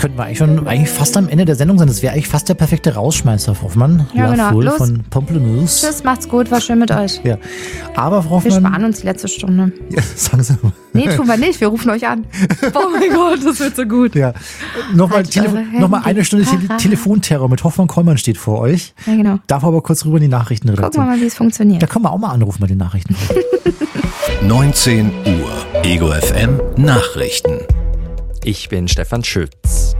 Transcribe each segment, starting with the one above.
könnten wir eigentlich fast am Ende der Sendung sein. Das wäre eigentlich fast der perfekte Rausschmeißer, Frau Hoffmann. Ja, genau. Voll Los. von Pamplemousse. Tschüss, macht's gut, war schön mit euch. Ja. Aber Frau Wir Hoffmann... sparen uns die letzte Stunde. Ja, sagen Sie mal. Nee, tun wir nicht, wir rufen euch an. Oh mein Gott, das wird so gut. Ja. Nochmal Halt eine Stunde Telefonterror mit Hoffmann-Kollmann steht vor euch. Ja, genau. Darf aber kurz rüber in die Nachrichtenredaktion. Gucken wir mal, wie es funktioniert. Da können wir auch mal anrufen bei den Nachrichten. 19 Uhr. Ego FM Nachrichten. Ich bin Stefan Schütz.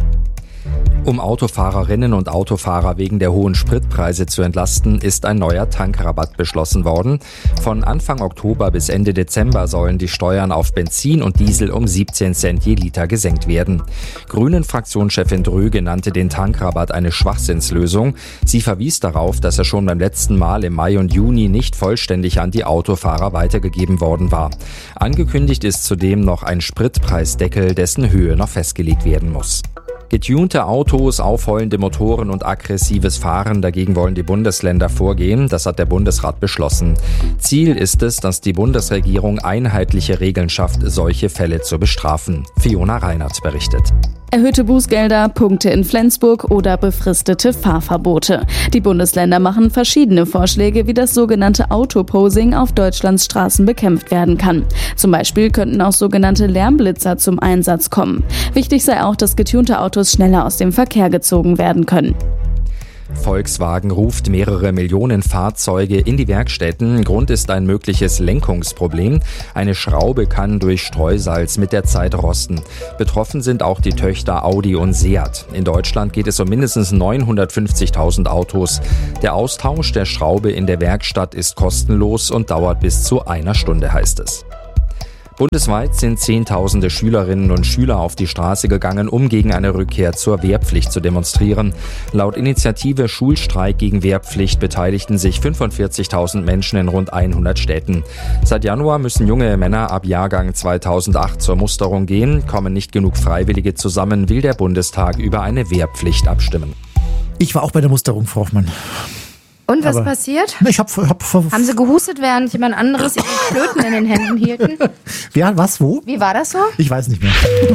Um Autofahrerinnen und Autofahrer wegen der hohen Spritpreise zu entlasten, ist ein neuer Tankrabatt beschlossen worden. Von Anfang Oktober bis Ende Dezember sollen die Steuern auf Benzin und Diesel um 17 Cent je Liter gesenkt werden. Grünen-Fraktionschefin Dröge nannte den Tankrabatt eine Schwachsinnslösung. Sie verwies darauf, dass er schon beim letzten Mal im Mai und Juni nicht vollständig an die Autofahrer weitergegeben worden war. Angekündigt ist zudem noch ein Spritpreisdeckel, dessen Höhe noch festgelegt werden muss. Getunte Autos, aufheulende Motoren und aggressives Fahren, dagegen wollen die Bundesländer vorgehen. Das hat der Bundesrat beschlossen. Ziel ist es, dass die Bundesregierung einheitliche Regeln schafft, solche Fälle zu bestrafen. Fiona Reinert berichtet. Erhöhte Bußgelder, Punkte in Flensburg oder befristete Fahrverbote. Die Bundesländer machen verschiedene Vorschläge, wie das sogenannte Autoposing auf Deutschlands Straßen bekämpft werden kann. Zum Beispiel könnten auch sogenannte Lärmblitzer zum Einsatz kommen. Wichtig sei auch, dass getunte Autos schneller aus dem Verkehr gezogen werden können. Volkswagen ruft mehrere Millionen Fahrzeuge in die Werkstätten. Grund ist ein mögliches Lenkungsproblem. Eine Schraube kann durch Streusalz mit der Zeit rosten. Betroffen sind auch die Töchter Audi und Seat. In Deutschland geht es um mindestens 950.000 Autos. Der Austausch der Schraube in der Werkstatt ist kostenlos und dauert bis zu einer Stunde, heißt es. Bundesweit sind Zehntausende Schülerinnen und Schüler auf die Straße gegangen, um gegen eine Rückkehr zur Wehrpflicht zu demonstrieren. Laut Initiative Schulstreik gegen Wehrpflicht beteiligten sich 45.000 Menschen in rund 100 Städten. Seit Januar müssen junge Männer ab Jahrgang 2008 zur Musterung gehen. Kommen nicht genug Freiwillige zusammen, will der Bundestag über eine Wehrpflicht abstimmen. Ich war auch bei der Musterung, Frau Hoffmann. Und was passiert? Ich hab Haben Sie gehustet, während jemand anderes ihre Flöten in den Händen hielten? Wer, was, wo? Wie war das so? Ich weiß nicht mehr.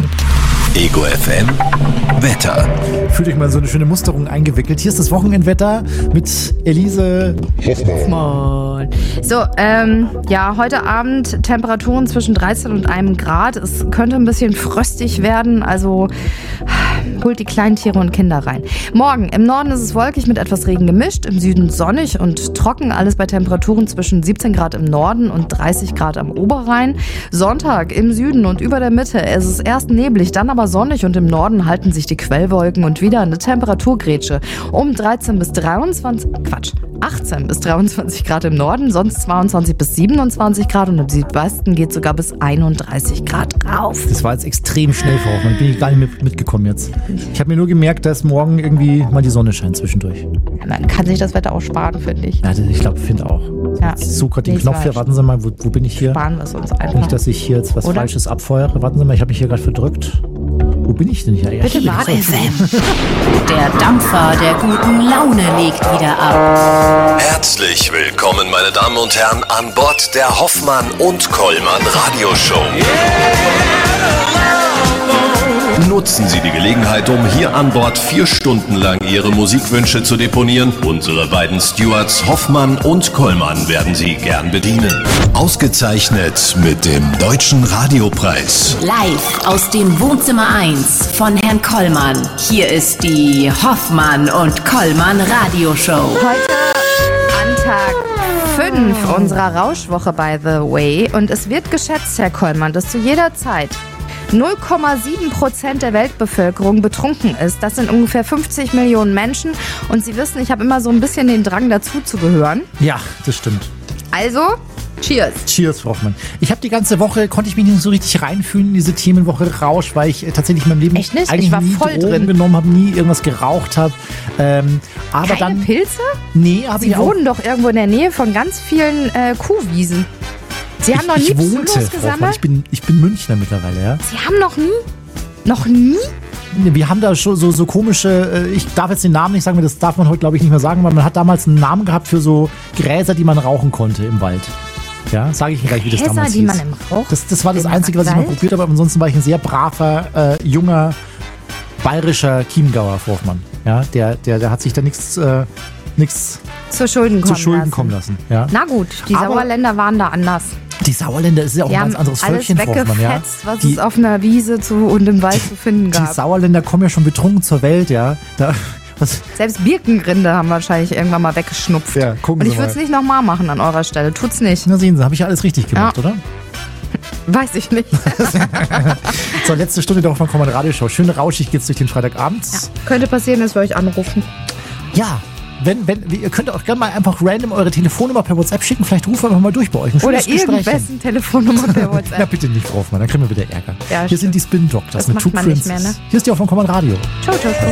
Ego FM Wetter. Fühlt euch mal so eine schöne Musterung eingewickelt. Hier ist das Wochenendwetter mit Elise Hoffmann. So, ja, heute Abend Temperaturen zwischen 13 und 1 Grad. Es könnte ein bisschen fröstig werden, also holt die kleinen Tiere und Kinder rein. Morgen im Norden ist es wolkig mit etwas Regen gemischt, im Süden sonnig und trocken, alles bei Temperaturen zwischen 17 Grad im Norden und 30 Grad am Oberrhein. Sonntag im Süden und über der Mitte ist es erst neblig, dann aber sonnig und im Norden halten sich die Quellwolken und wieder eine Temperaturgrätsche um 18 bis 23 Grad im Norden, sonst 22 bis 27 Grad und im Südwesten geht sogar bis 31 Grad rauf. Das war jetzt extrem schnell, Frau Hoffmann. Bin ich gar nicht mitgekommen jetzt. Ich habe mir nur gemerkt, dass morgen irgendwie mal die Sonne scheint zwischendurch. Ja, man kann sich das Wetter auch sparen, finde ich. Ja, ich finde auch. Ja. Ich suche gerade den Knopf hier. Warten Sie mal, wo bin ich hier? Sparen wir es uns einfach. Nicht, dass ich hier jetzt was Falsches abfeuere. Warten Sie mal, ich habe mich hier gerade verdrückt. Wo bin ich denn hier? Bitte warten. Der Dampfer der guten Laune legt wieder ab. Herzlich willkommen, meine Damen und Herren, an Bord der Hoffmann und Kollmann Radioshow. Nutzen Sie die Gelegenheit, um hier an Bord 4 Stunden lang Ihre Musikwünsche zu deponieren. Unsere beiden Stewards Hoffmann und Kollmann werden Sie gern bedienen. Ausgezeichnet mit dem Deutschen Radiopreis. Live aus dem Wohnzimmer 1 von Herrn Kollmann. Hier ist die Hoffmann und Kollmann Radioshow. Heute an Tag 5 unserer Rauschwoche, by the way. Und es wird geschätzt, Herr Kollmann, dass zu jeder Zeit 0,7% der Weltbevölkerung betrunken ist. Das sind ungefähr 50 Millionen Menschen. Und Sie wissen, ich habe immer so ein bisschen den Drang, dazu zu gehören. Ja, das stimmt. Also, cheers. Cheers, Frau Hoffmann. Ich habe die ganze Woche, konnte ich mich nicht so richtig reinfühlen in diese Themenwoche Rausch, weil ich tatsächlich in meinem Leben Echt nicht? eigentlich Ich war nie voll Drogen drin. genommen habe, nie irgendwas geraucht habe. Aber Keine dann Pilze? Nee, habe Sie ich auch. wohnen doch irgendwo in der Nähe von ganz vielen Kuhwiesen. Sie haben noch nie Ich wohnte, Psylos Frau Hoffmann. gesammelt? Ich bin Münchner mittlerweile, ja. Sie haben noch nie? Noch nie? Wir haben da schon so komische, ich darf jetzt den Namen nicht sagen, das darf man heute glaube ich nicht mehr sagen, weil man hat damals einen Namen gehabt für so Gräser, die man rauchen konnte im Wald. Ja, sage ich Ihnen gleich, wie das Gräser, damals die hieß. man im Rauch Das war das im Einzige, was ich mal Wald? probiert habe, aber ansonsten war ich ein sehr braver, junger bayerischer Chiemgauer, Frau Hoffmann. Ja, der hat sich da nichts zu Schulden kommen lassen. Ja. Na gut, die Aber Sauerländer waren da anders. Die Sauerländer ist ja auch ein ganz anderes Völkchen, Frau Hoffmann. Ja. Was es auf einer Wiese und im Wald zu finden gab. Die Sauerländer kommen ja schon betrunken zur Welt, ja. Selbst Birkenrinde haben wahrscheinlich irgendwann mal weggeschnupft. Ja, gucken Und Sie ich würde es mal. nicht nochmal machen an eurer Stelle. Tut's nicht. Na sehen Sie, habe ich ja alles richtig gemacht, oder? Weiß ich nicht. So, letzte Stunde der Hoffmann Kollmann Radioshow. Schön rauschig geht's durch den Freitagabend. Ja. Könnte passieren, dass wir euch anrufen. Ja. Ihr könnt auch gerne mal einfach random eure Telefonnummer per WhatsApp schicken. Vielleicht rufen wir einfach mal durch bei euch. Oder irgendwessen Telefonnummer per WhatsApp. Na bitte nicht, Frau Hoffmann, dann kriegen wir wieder Ärger. Ja, Hier sind die Spin Doctors das mit macht Two man nicht Princes. mehr, ne? Hier ist die Hoffmann Kollmann Radio. Ciao, ciao, ciao.